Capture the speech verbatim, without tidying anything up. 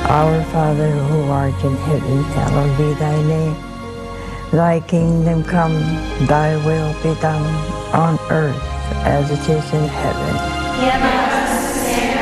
Our Father who art in heaven, hallowed be thy name. Thy kingdom come, thy will be done on earth as it is in heaven. Give us this day